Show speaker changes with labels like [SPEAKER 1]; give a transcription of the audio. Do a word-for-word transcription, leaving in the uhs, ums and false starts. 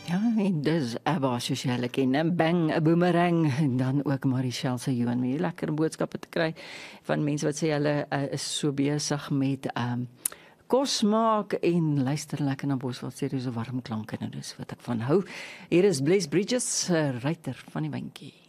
[SPEAKER 1] Ja, en dis ABBA soos jy hulle ken, en Bang, 'n Boomerang, en dan ook Marichelle se Johan, weer lekker boodskappe te kry van mense wat sê hulle uh, is so besig met um, kos maak en luister lekker na Bosveld sê dis 'n warm klanke, nou dis wat ek van hou. Hier is Bless Bridges, uh, ruiter van die bandjie.